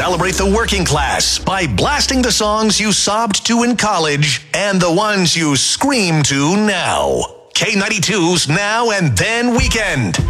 celebrate the working class by blasting the songs you sobbed to in college and the ones you scream to now. K92's Now and Then Weekend.